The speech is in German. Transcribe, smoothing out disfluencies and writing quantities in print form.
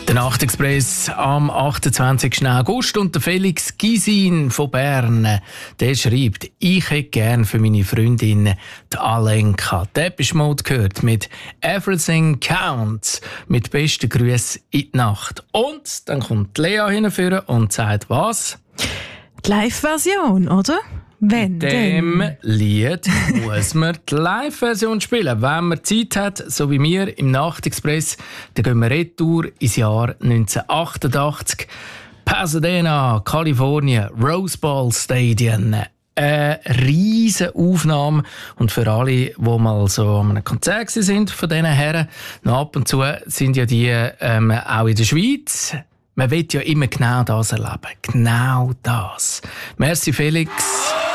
Der Nachtexpress am 28. August und der Felix Gysin von Bern, der schreibt, ich hätte gern für meine Freundin die Alenka Depeche Mode gehört mit «Everything Counts» mit besten Grüßen in die Nacht. Und dann kommt Lea hinführen und sagt was? Die Live-Version, oder? Wenn Dem Lied muss man die Live-Version spielen. Wenn man Zeit hat, so wie wir im Nachtexpress, dann gehen wir retour ins Jahr 1988. Pasadena, Kalifornien, Rose Bowl Stadium. Eine riesige Aufnahme. Und für alle, die mal so an einem Konzert sind von diesen Herren, noch ab und zu sind ja die auch in der Schweiz. Man will ja immer genau das erleben. Genau das. Merci, Felix.